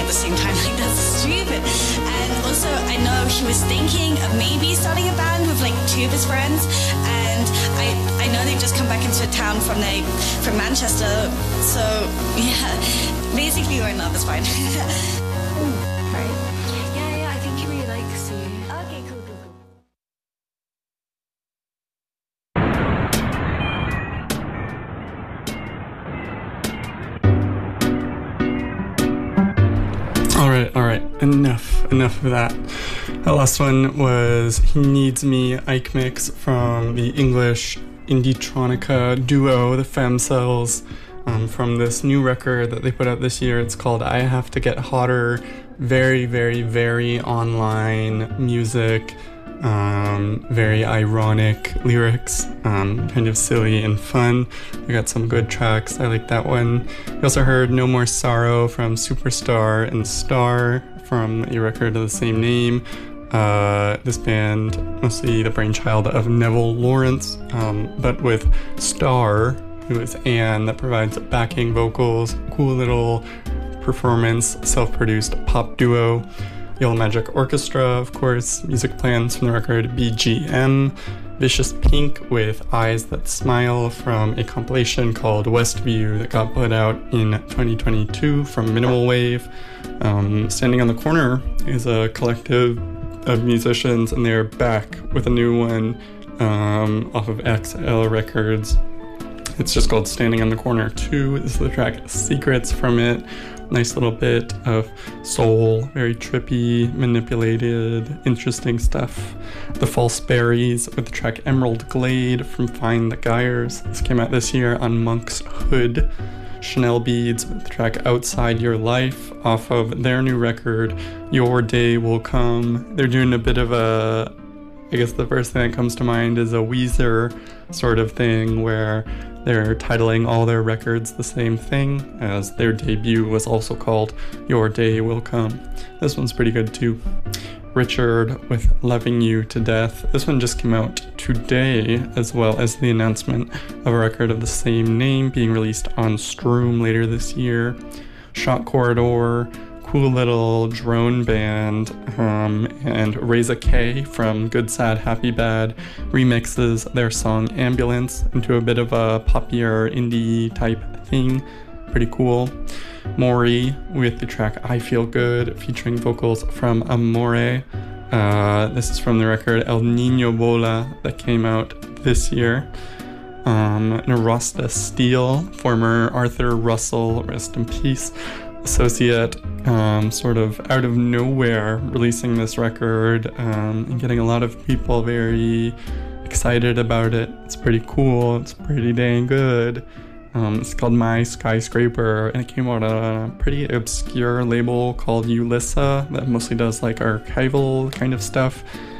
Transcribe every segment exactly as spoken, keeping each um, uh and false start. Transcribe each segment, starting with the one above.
at the same time, like, that's stupid. And also, I know he was thinking of maybe starting a band with like two of his friends, and I I know they've just come back into town from like from Manchester, so yeah, basically we're in love, it's fine. Right. Yeah, yeah, I think he really likes you. Okay, cool, cool, cool. All right, all right, enough, enough of that. The last one was He Needs Me, Ike Mix from the English indie-tronica duo, the Femcells, um, from this new record that they put out this year. It's called I Have to Get Hotter. Very, very, very online music, um, very ironic lyrics, um, kind of silly and fun. We got some good tracks. I like that one. We also heard No More Sorrow from Superstar and Star from a record of the same name. Uh, this band, mostly the brainchild of Neville Lawrence, um, but with Star, who is Anne, that provides backing vocals, cool little performance, self-produced pop duo. Yellow Magic Orchestra, of course, music plans from the record B G M. Vicious Pink with Eyes That Smile from a compilation called Westview that got put out in twenty twenty-two from Minimal Wave. Um, Standing on the Corner is a collective of musicians, and they're back with a new one um, off of X L Records. It's just called Standing on the Corner two. This is the track Secrets from it. Nice little bit of soul, very trippy, manipulated, interesting stuff. The False Berries with the track Emerald Glade from Find the Gyres. This came out this year on Monk's Hood. Chanel Beads with the track Outside Your Life off of their new record, Your Day Will Come. They're doing a bit of a, I guess the first thing that comes to mind is a Weezer sort of thing where they're titling all their records the same thing, as their debut was also called Your Day Will Come. This one's pretty good too. Richard with Loving You to Death. This one just came out today, as well as the announcement of a record of the same name being released on Stroom later this year. Shot Corridor, cool little drone band, um, and Reza K from Good Sad Happy Bad remixes their song Ambulance into a bit of a poppier indie type thing. Pretty cool. Maury with the track I Feel Good featuring vocals from Amore. Uh, this is from the record El Nino Bola that came out this year. Um, Narasta Steele, former Arthur Russell, rest in peace, associate, um, sort of out of nowhere releasing this record um, and getting a lot of people very excited about it. It's pretty cool. It's pretty dang good. Um, it's called My Skyscraper, and it came out on a pretty obscure label called Ulissa that mostly does like archival kind of stuff.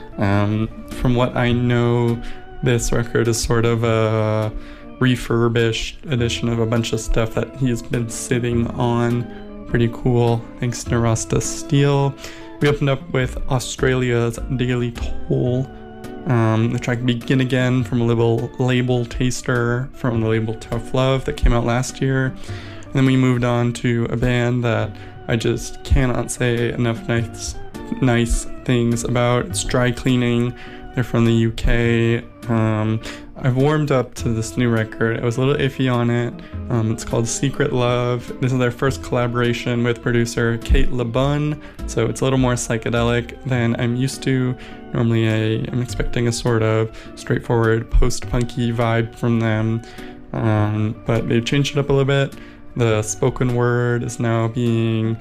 Um, from what I know, this record is sort of a refurbished edition of a bunch of stuff that he's been sitting on. Pretty cool. Thanks to Rasta Steele. We opened up with Australia's Daily Toll. Um, the track Begin Again from a little label Taster from the label Tough Love that came out last year. And then we moved on to a band that I just cannot say enough nice, nice things about. It's Dry Cleaning. They're from the U K. Um, I've warmed up to this new record. I was a little iffy on it. Um, it's called Secret Love. This is their first collaboration with producer Kate LeBun, so it's a little more psychedelic than I'm used to. Normally I am expecting a sort of straightforward post-punky vibe from them, um, but they've changed it up a little bit. The spoken word is now being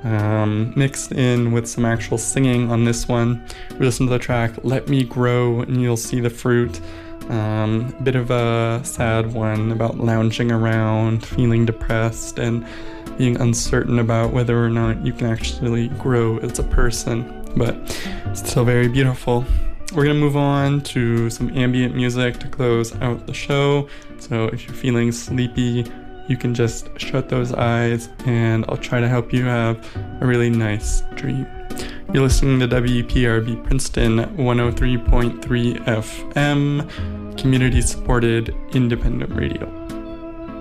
Um, mixed in with some actual singing on this one. We listen to the track Let Me Grow and You'll See the Fruit. Um, bit of a sad one about lounging around, feeling depressed, and being uncertain about whether or not you can actually grow as a person, but still very beautiful. We're gonna move on to some ambient music to close out the show, so if you're feeling sleepy, you can just shut those eyes and I'll try to help you have a really nice dream. You're listening to W P R B Princeton one oh three point three F M, community supported independent radio.